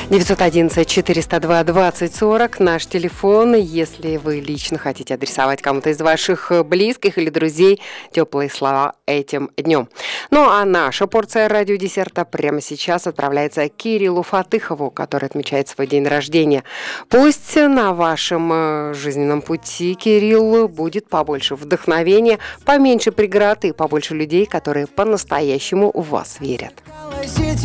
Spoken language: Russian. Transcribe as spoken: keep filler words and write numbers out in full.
девятьсот одиннадцать четыреста два двадцать сорок наш телефон. Если вы лично хотите адресовать кому-то из ваших близких или друзей теплые слова этим днем. Ну а наша порция радиодесерта прямо сейчас отправляется к Кириллу Фатыхову, который отмечает свой день рождения. Пусть на вашем жизненном пути, Кирилл, будет побольше вдохновения, поменьше преград и побольше людей, которые по-настоящему в вас верят.